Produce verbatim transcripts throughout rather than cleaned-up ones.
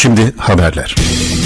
Şimdi haberler.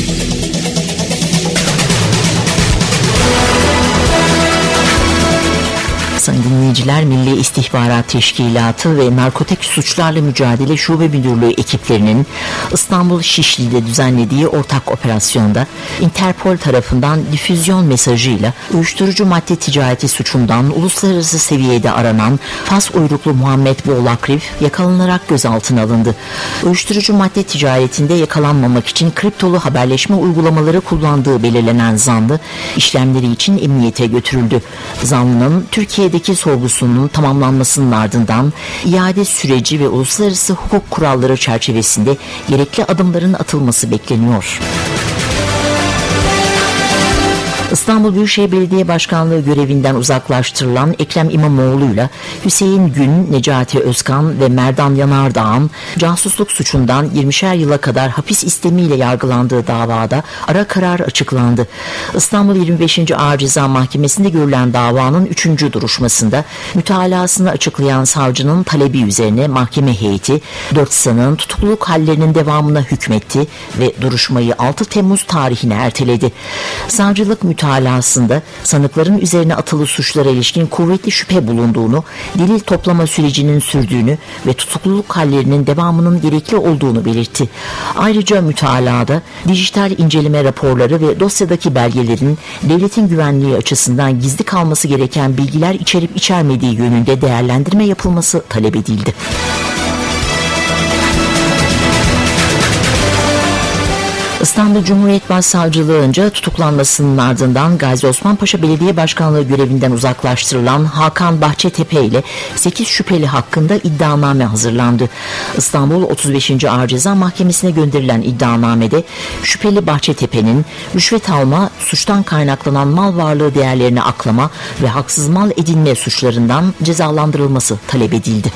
Sayın dinleyiciler, Milli İstihbarat Teşkilatı ve Narkotik Suçlarla Mücadele Şube Müdürlüğü ekiplerinin İstanbul Şişli'de düzenlediği ortak operasyonda Interpol tarafından difüzyon mesajıyla uyuşturucu madde ticareti suçundan uluslararası seviyede aranan Fas uyruklu Muhammed Boğlakrif yakalanarak gözaltına alındı. Uyuşturucu madde ticaretinde yakalanmamak için kriptolu haberleşme uygulamaları kullandığı belirlenen zanlı işlemleri için emniyete götürüldü. Zanlının Türkiye'deki sorgusunun tamamlanmasının ardından iade süreci ve uluslararası hukuk kuralları çerçevesinde gerekli adımların atılması bekleniyor. İstanbul Büyükşehir Belediye Başkanlığı görevinden uzaklaştırılan Ekrem İmamoğlu'yla Hüseyin Gün, Necati Özkan ve Merdan Yanardağ'ın casusluk suçundan yirmişer yıla kadar hapis istemiyle yargılandığı davada ara karar açıklandı. İstanbul yirmi beşinci Ağır Ceza Mahkemesi'nde görülen davanın üçüncü duruşmasında mütalasını açıklayan savcının talebi üzerine mahkeme heyeti dört sanığın tutukluluk hallerinin devamına hükmetti ve duruşmayı altı Temmuz tarihine erteledi. Savcılık mütalasında sanıkların üzerine atılı suçlara ilişkin kuvvetli şüphe bulunduğunu, delil toplama sürecinin sürdüğünü ve tutukluluk hallerinin devamının gerekli olduğunu belirtti. Ayrıca mütalada dijital inceleme raporları ve dosyadaki belgelerin devletin güvenliği açısından gizli kalması gereken bilgiler içerip içermediği yönünde değerlendirme yapılması talep edildi. İstanbul Cumhuriyet Başsavcılığı'nca tutuklanmasının ardından Gazi Osman Paşa Belediye Başkanlığı görevinden uzaklaştırılan Hakan Bahçetepe ile sekiz şüpheli hakkında iddianame hazırlandı. İstanbul otuz beşinci Ağır Ceza Mahkemesi'ne gönderilen iddianamede şüpheli Bahçetepe'nin rüşvet alma, suçtan kaynaklanan mal varlığı değerlerini aklama ve haksız mal edinme suçlarından cezalandırılması talep edildi.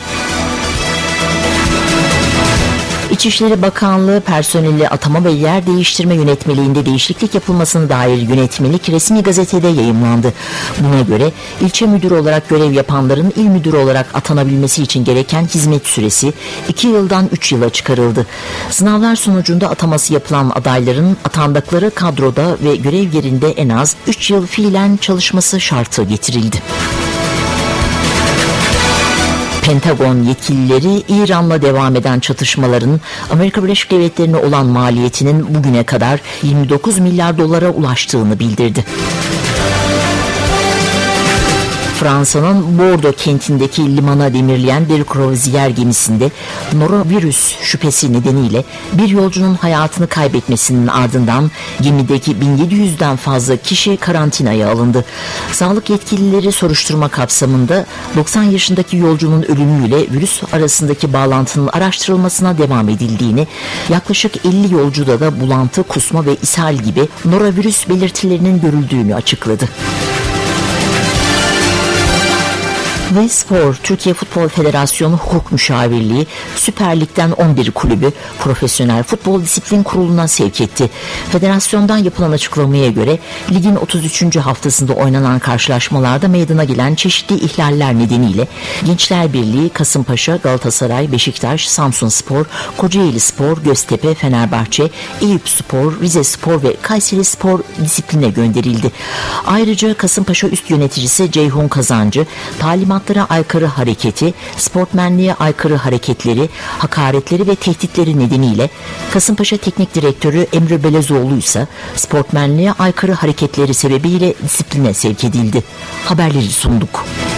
İçişleri Bakanlığı personeli atama ve yer değiştirme yönetmeliğinde değişiklik yapılmasına dair yönetmelik resmi gazetede yayımlandı. Buna göre ilçe müdürü olarak görev yapanların il müdürü olarak atanabilmesi için gereken hizmet süresi iki yıldan üç yıla çıkarıldı. Sınavlar sonucunda ataması yapılan adayların atandıkları kadroda ve görev yerinde en az üç yıl fiilen çalışması şartı getirildi. Pentagon yetkilileri İran'la devam eden çatışmaların Amerika Birleşik Devletleri'ne olan maliyetinin bugüne kadar yirmi dokuz milyar dolara ulaştığını bildirdi. Fransa'nın Bordeaux kentindeki limana demirleyen bir kruvaziyer gemisinde norovirüs şüphesi nedeniyle bir yolcunun hayatını kaybetmesinin ardından gemideki bin yedi yüzden fazla kişi karantinaya alındı. Sağlık yetkilileri soruşturma kapsamında doksan yaşındaki yolcunun ölümüyle virüs arasındaki bağlantının araştırılmasına devam edildiğini, yaklaşık elli yolcuda da bulantı, kusma ve ishal gibi norovirüs belirtilerinin görüldüğünü açıkladı. Ve Spor, Türkiye Futbol Federasyonu Hukuk Müşavirliği Süper Lig'den on bir kulübü Profesyonel Futbol Disiplin Kurulu'na sevk etti. Federasyondan yapılan açıklamaya göre ligin otuz üçüncü haftasında oynanan karşılaşmalarda meydana gelen çeşitli ihlaller nedeniyle Gençler Birliği, Kasımpaşa, Galatasaray, Beşiktaş, Samsunspor, Kocaelispor, Göztepe, Fenerbahçe, Eyüpspor, Rizespor ve Kayserispor disipline gönderildi. Ayrıca Kasımpaşa üst yöneticisi Ceyhun Kazancı, talimat aykırı hareketi, sportmenliğe aykırı hareketleri, hakaretleri ve tehditleri nedeniyle, Kasımpaşa Teknik Direktörü Emre Belezoğlu ise sportmenliğe aykırı hareketleri sebebiyle disipline sevk edildi. Haberleri sunduk.